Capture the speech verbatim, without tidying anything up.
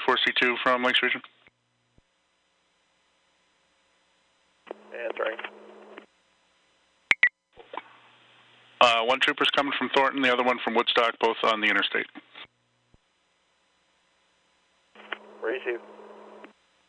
forty-four C two from Lakes Region. Answering. Uh, one trooper's coming from Thornton, the other one from Woodstock, both on the interstate. Receive.